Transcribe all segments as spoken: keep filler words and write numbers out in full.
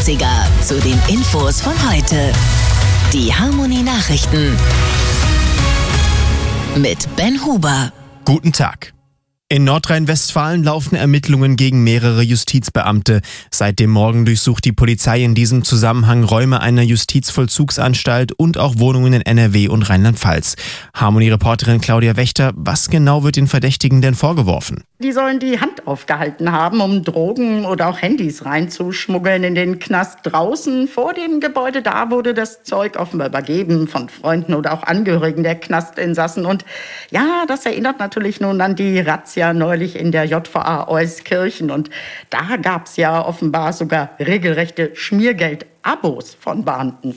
achtziger zu den Infos von heute. Die Harmony Nachrichten mit Ben Huber. Guten Tag. In Nordrhein-Westfalen laufen Ermittlungen gegen mehrere Justizbeamte. Seit dem Morgen durchsucht die Polizei in diesem Zusammenhang Räume einer Justizvollzugsanstalt und auch Wohnungen in N R W und Rheinland-Pfalz. Harmony-Reporterin Claudia Wächter, was genau wird den Verdächtigen denn vorgeworfen? Die sollen die Hand aufgehalten haben, um Drogen oder auch Handys reinzuschmuggeln in den Knast. Draußen vor dem Gebäude, da wurde das Zeug offenbar übergeben von Freunden oder auch Angehörigen der Knastinsassen. Und ja, das erinnert natürlich nun an die Razzia neulich in der J V A Euskirchen. Und da gab es ja offenbar sogar regelrechte Schmiergeld-Abos von Beamten.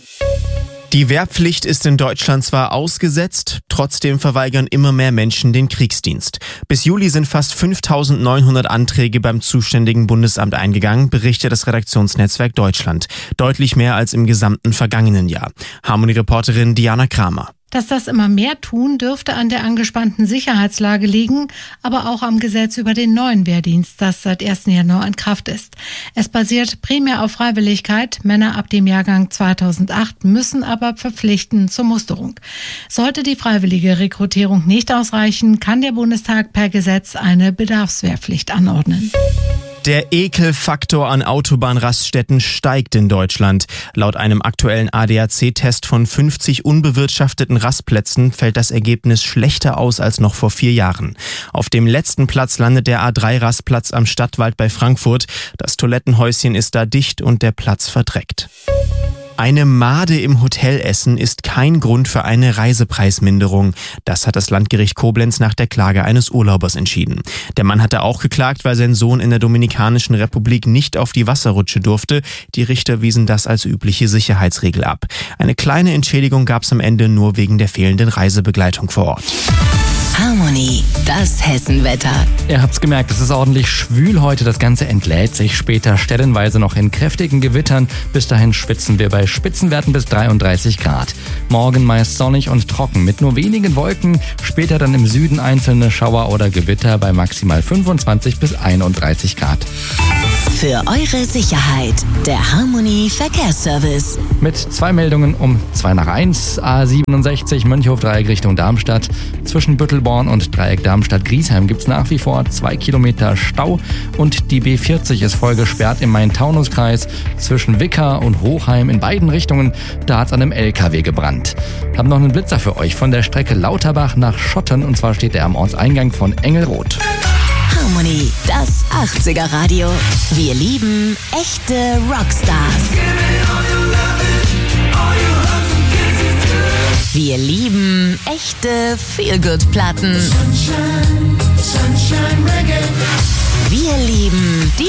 Die Wehrpflicht ist in Deutschland zwar ausgesetzt, trotzdem verweigern immer mehr Menschen den Kriegsdienst. Bis Juli sind fast fünftausendneunhundert Anträge beim zuständigen Bundesamt eingegangen, berichtet das Redaktionsnetzwerk Deutschland. Deutlich mehr als im gesamten vergangenen Jahr. Harmony-Reporterin Diana Kramer. Dass das immer mehr tun, dürfte an der angespannten Sicherheitslage liegen, aber auch am Gesetz über den neuen Wehrdienst, das seit ersten Januar in Kraft ist. Es basiert primär auf Freiwilligkeit. Männer ab dem Jahrgang zweitausendacht müssen aber verpflichten zur Musterung. Sollte die freiwillige Rekrutierung nicht ausreichen, kann der Bundestag per Gesetz eine Bedarfswehrpflicht anordnen. Der Ekelfaktor an Autobahnraststätten steigt in Deutschland. Laut einem aktuellen A D A C-Test von fünfzig unbewirtschafteten Rastplätzen fällt das Ergebnis schlechter aus als noch vor vier Jahren. Auf dem letzten Platz landet der A drei Rastplatz am Stadtwald bei Frankfurt. Das Toilettenhäuschen ist da dicht und der Platz verdreckt. Eine Made im Hotelessen ist kein Grund für eine Reisepreisminderung. Das hat das Landgericht Koblenz nach der Klage eines Urlaubers entschieden. Der Mann hatte auch geklagt, weil sein Sohn in der Dominikanischen Republik nicht auf die Wasserrutsche durfte. Die Richter wiesen das als übliche Sicherheitsregel ab. Eine kleine Entschädigung gab es am Ende nur wegen der fehlenden Reisebegleitung vor Ort. Harmony, das Hessenwetter. Ihr habt's gemerkt, es ist ordentlich schwül heute. Das Ganze entlädt sich später stellenweise noch in kräftigen Gewittern. Bis dahin schwitzen wir bei Spitzenwerten bis dreiunddreißig Grad. Morgen meist sonnig und trocken mit nur wenigen Wolken. Später dann im Süden einzelne Schauer oder Gewitter bei maximal fünfundzwanzig bis einunddreißig Grad. Für eure Sicherheit, der Harmony Verkehrsservice. Mit zwei Meldungen um zwei nach eins. A siebenundsechzig Mönchhof-Dreieck Richtung Darmstadt. Zwischen Büttelborn und Dreieck Darmstadt-Griesheim gibt es nach wie vor zwei Kilometer Stau. Und die B vierzig ist voll gesperrt im Main-Taunus-Kreis. Zwischen Wicker und Hochheim in beiden Richtungen. Da hat es an einem L K W gebrannt. Haben noch einen Blitzer für euch von der Strecke Lauterbach nach Schotten. Und zwar steht er am Ortseingang von Engelrot. Harmony, das achtziger Radio. Wir lieben echte Rockstars. Wir lieben echte Feelgood-Platten.